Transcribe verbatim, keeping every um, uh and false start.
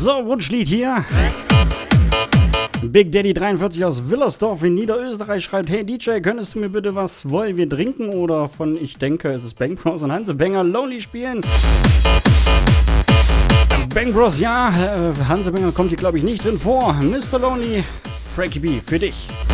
So, Wunschlied hier. Big Daddy dreiundvierzig aus Willersdorf in Niederösterreich schreibt: Hey D J, könntest du mir bitte was Wollen wir trinken oder von Ich denke es ist Bang Bros und Hanse Banger Lonely spielen? Bang Bros, ja, äh, Hanse Banger kommt hier glaube ich nicht drin vor. Mister Lonely, Frankie B, für dich.